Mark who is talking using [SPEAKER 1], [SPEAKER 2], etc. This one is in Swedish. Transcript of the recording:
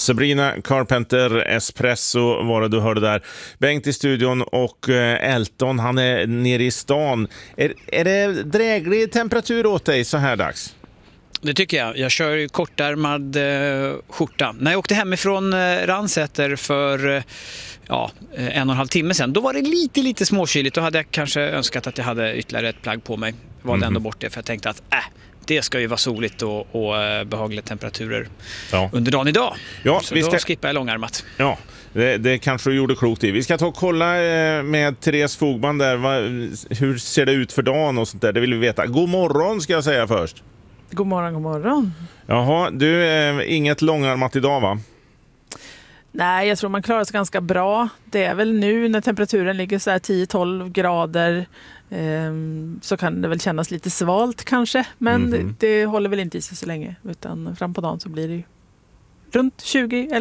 [SPEAKER 1] Sabrina Carpenter, Espresso var det du hörde där. Bengt i studion och Elton, han är nere i stan. Är det dräglig temperatur åt dig så här dags?
[SPEAKER 2] Det tycker jag. Jag kör ju kortärmad skjorta. När jag åkte hemifrån Ransäter för 1,5 timme sedan, då var det lite småkyligt. Då hade jag kanske önskat att jag hade ytterligare ett plagg på mig. Valde ändå bort det för jag tänkte att det ska ju vara soligt och behagliga temperaturer under dagen idag. Ja, så då skippar jag långärmat.
[SPEAKER 1] Ja, det kanske du gjorde klokt i. Vi ska ta och kolla med Therese Fogman där. Hur ser det ut för dagen och sånt där? Det vill vi veta. God morgon ska jag säga först.
[SPEAKER 3] God morgon.
[SPEAKER 1] Jaha, inget långärmat idag va?
[SPEAKER 3] Nej, jag tror man klarar sig ganska bra. Det är väl nu när temperaturen ligger så här 10-12 grader så kan det väl kännas lite svalt kanske. Men det håller väl inte i sig så länge. Utan fram på dagen så blir det runt 20 eller